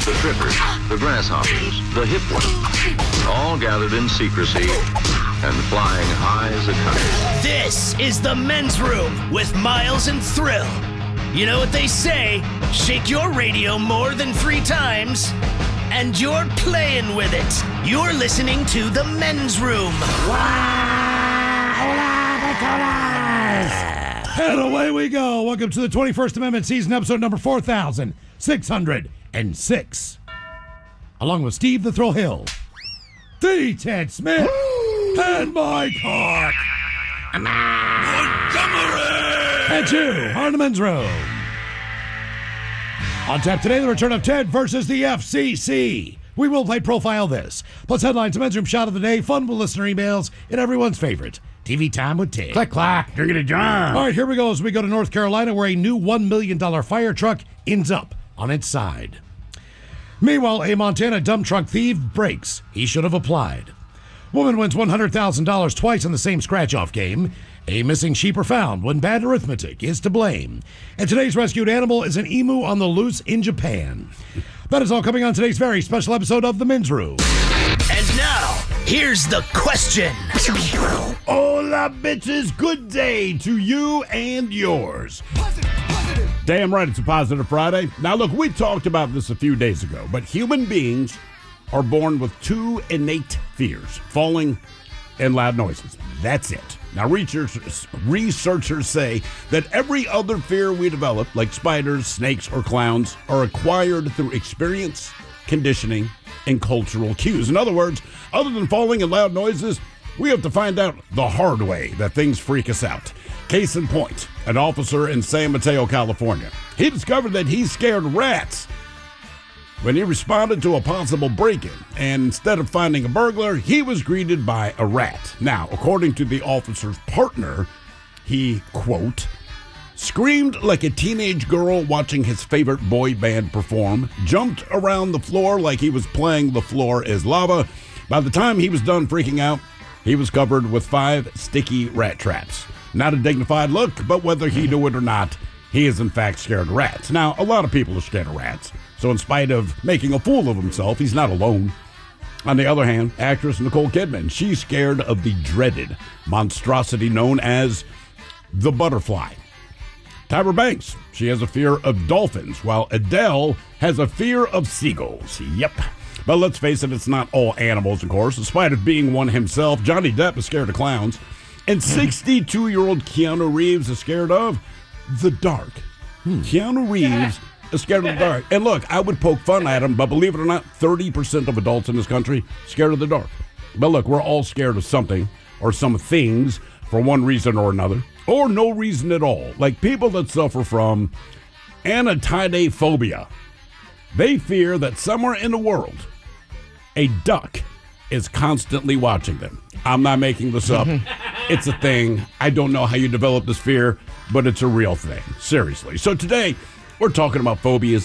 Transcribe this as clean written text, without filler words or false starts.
the trippers, the grasshoppers, the hippies, all gathered in secrecy and flying high as a kite. This is the Men's Room with Miles and Thrill. You know what they say, shake your radio more than 3 times, and you're playing with it. You're listening to the Men's Room. And away we go. Welcome to the 21st Amendment season, episode number 4606. Along with Steve the Thrill Hill, the Ted Smith, and Mike Hawk. And you on the Men's Room. On tap today, the return of Ted versus the FCC. We will play Profile This, plus headlines, the Men's Room shot of the day, fun with listener emails, and everyone's favorite, TV Time with Ted. Click, clack, you're gonna jump. All right, here we go as we go to North Carolina, where a new $1 million fire truck ends up on its side. Meanwhile, a Montana dump truck thief breaks. He should have applied. Woman wins $100,000 twice in the same scratch-off game. A missing sheep are found when bad arithmetic is to blame. And today's rescued animal is an emu on the loose in Japan. That is all coming on today's very special episode of The Men's Room. And now, here's the question. Hola, bitches. Good day to you and yours. Positive. Damn right, it's a Positive Friday. Now, look, we talked about this a few days ago, but human beings are born with 2 innate fears: falling and loud noises. That's it. Now, researchers say that every other fear we develop, like spiders, snakes, or clowns, are acquired through experience, conditioning, and cultural cues. In other words, other than falling and loud noises, we have to find out the hard way that things freak us out. Case in point, an officer in San Mateo, California. He discovered that he's scared of rats when he responded to a possible break-in, and instead of finding a burglar, he was greeted by a rat. Now, according to the officer's partner, he, quote, screamed like a teenage girl watching his favorite boy band perform, jumped around the floor like he was playing The Floor is Lava. By the time he was done freaking out, he was covered with 5 sticky rat traps. Not a dignified look, but whether he knew it or not, he is in fact scared of rats. Now, a lot of people are scared of rats. So in spite of making a fool of himself, he's not alone. On the other hand, actress Nicole Kidman, she's scared of the dreaded monstrosity known as the butterfly. Tyra Banks, she has a fear of dolphins, while Adele has a fear of seagulls. Yep. But let's face it, it's not all animals, of course. In spite of being one himself, Johnny Depp is scared of clowns. And 62-year-old Keanu Reeves is scared of the dark. Keanu Reeves is scared of the dark. And look, I would poke fun at him, but believe it or not, 30% of adults in this country scared of the dark. But look, we're all scared of something or some things for one reason or another, or no reason at all. Like people that suffer from anatidaephobia. They fear that somewhere in the world, a duck is constantly watching them. I'm not making this up. It's a thing. I don't know how you develop this fear, but it's a real thing. Seriously. So today, we're talking about phobias